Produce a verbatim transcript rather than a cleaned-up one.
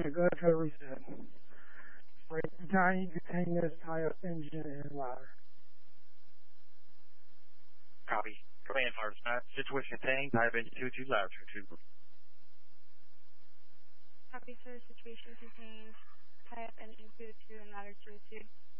Yeah, go ahead for the reset. Right, tiny containers, tie up engine and ladder. Copy. Command fire dispatch. Situation contained. Tie up engine two two ladder two two. Copy, sir. Situation contained. Tie up engine two two and ladder two two.